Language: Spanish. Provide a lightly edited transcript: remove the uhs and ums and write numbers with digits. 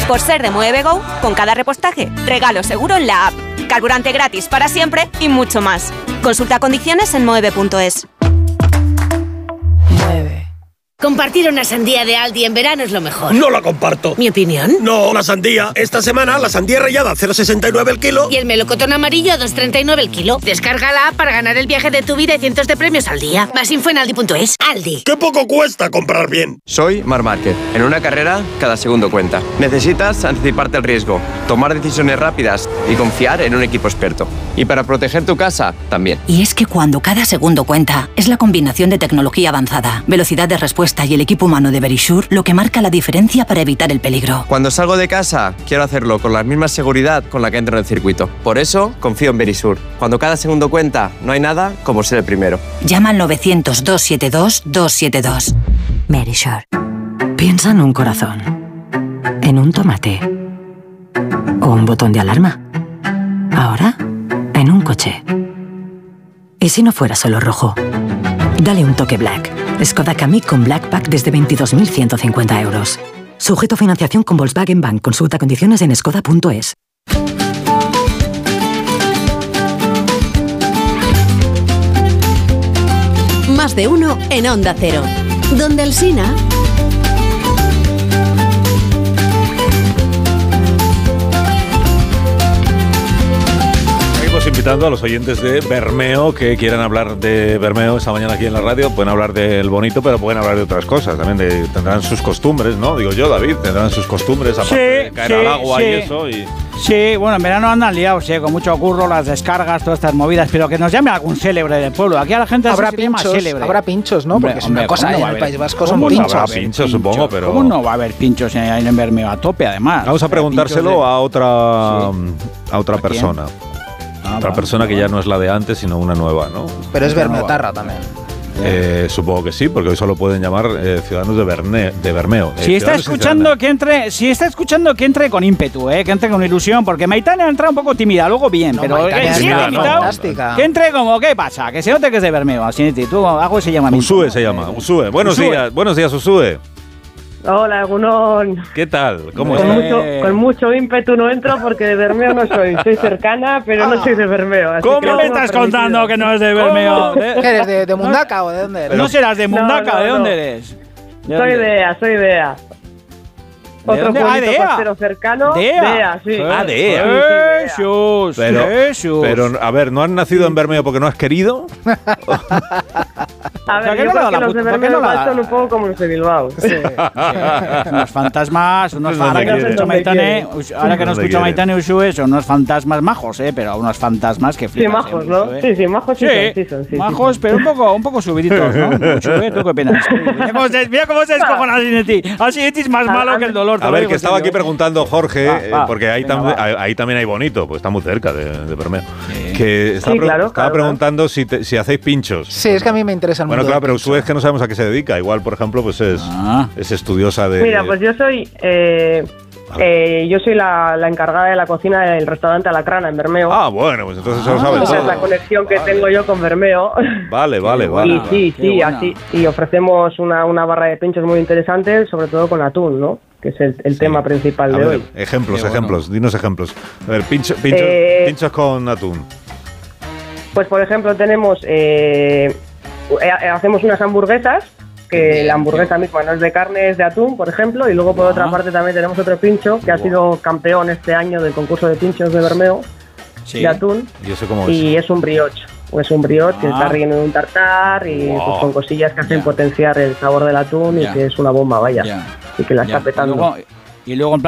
Por ser de Moeve Go, con cada repostaje, regalo seguro en la app. Carburante gratis para siempre y mucho más. Consulta condiciones en moeve.es. Compartir una sandía de Aldi en verano es lo mejor. No la comparto. ¿Mi opinión? No, la sandía. Esta semana la sandía rallada a 0,69 el kilo. Y el melocotón amarillo a 2,39 el kilo. Descárgala para ganar el viaje de tu vida y cientos de premios al día. Más info en aldi.es. Aldi. ¡Qué poco cuesta comprar bien! Soy Marc Márquez. En una carrera, cada segundo cuenta. Necesitas anticiparte al riesgo, tomar decisiones rápidas y confiar en un equipo experto. Y para proteger tu casa, también. Y es que cuando cada segundo cuenta, es la combinación de tecnología avanzada, velocidad de respuesta y el equipo humano de Verisure lo que marca la diferencia para evitar el peligro. Cuando salgo de casa, quiero hacerlo con la misma seguridad con la que entro en el circuito. Por eso, confío en Verisure. Cuando cada segundo cuenta, no hay nada como ser el primero. Llama al 900-272-272. Verisure. Piensa en un corazón, en un tomate o un botón de alarma. Ahora, en un coche. ¿Y si no fuera solo rojo? Dale un toque Black. Skoda Kamiq con Black Pack desde 22.150 euros. Sujeto a financiación con Volkswagen Bank. Consulta condiciones en skoda.es. Más de uno en Onda Cero. Donde Alsina. Invitando a los oyentes de Bermeo que quieran hablar de Bermeo esta mañana aquí en la radio. Pueden hablar del bonito, pero pueden hablar de otras cosas también. Tendrán sus costumbres, ¿no? Digo yo, David, tendrán sus costumbres aparte de caer al agua y eso. Sí, bueno, en verano andan liados, con mucho curro, las descargas, todas estas movidas, pero que nos llame algún célebre del pueblo. Aquí a la gente habrá se llama célebre. Habrá pinchos, ¿no? Porque es una cosa, en el País Vasco son pinchos. Habrá pinchos, supongo, pero... ¿Cómo no va a haber pinchos en Bermeo a tope, además? Vamos a preguntárselo a otra persona. Otra persona que ya no es la de antes, sino una nueva, ¿no? Pero es bermeotarra también. Supongo que sí, porque hoy solo pueden llamar ciudadanos de Bermeo. Si está escuchando que entre con ímpetu, que entre con ilusión, porque Maitane ha entrado un poco tímida, luego bien, no, pero fantástica. Que entre como, ¿qué pasa? Que se note que es de Bermeo, así tú algo se llama. Usue se llama, Usue. Buenos días, Usue. Hola, Egunon. ¿Qué tal? ¿Cómo estás? Con mucho ímpetu no entro porque de Bermeo no soy. Soy cercana, pero no soy de Bermeo. Así ¿Cómo me estás contando que no es de Bermeo? ¿Qué eres? ¿De Mundaca o de dónde eres? ¿No serás de Mundaca? ¿De dónde eres? Soy de EA. Otro pueblito costero cercano. De EA, sí. De EA. Jesús. Pero, a ver, ¿no has nacido en Bermeo porque no has querido? A ver, yo creo que los de Bermeo son un poco como los de Bilbao. Sí. Unos fantasmas, ahora que nos escucha Maitane Usue, son unos fantasmas majos, pero unos fantasmas que flipas. Sí, majos, ¿no? Sí, majos sí son. Majos, pero un poco subiditos, ¿no? Usue, ¿tú qué opinas? Mira cómo se descojona Asinetti. Asinetti es más malo que el dolor. A ver, que estaba aquí preguntando Jorge, porque ahí también hay bonito, pues está muy cerca de Bermeo. Que estaba preguntando si hacéis pinchos. Sí, es que a mí me interesa mucho. Bueno, claro, pero Usue es que no sabemos a qué se dedica. Igual, por ejemplo, pues es estudiosa de... Mira, pues yo soy la encargada de la cocina del restaurante Alacrana en Bermeo. Ah, bueno, pues entonces se lo sabes todo. Esa es la conexión que tengo yo con Bermeo. Vale. Y sí, así. Y ofrecemos una barra de pinchos muy interesante, sobre todo con atún, ¿no? Que es el tema principal de hoy. Ejemplos, dinos ejemplos. A ver, pinchos con atún. Pues, por ejemplo, tenemos... hacemos unas hamburguesas, que la hamburguesa misma no es de carne, es de atún, por ejemplo, y luego por otra parte también tenemos otro pincho que ha sido campeón este año del concurso de pinchos de Bermeo, de atún, ¿Y eso cómo y es un brioche. Es un brioche que está relleno de un tartar y pues, con cosillas que hacen potenciar el sabor del atún y que es una bomba, vaya. Y que la está petando. Y luego en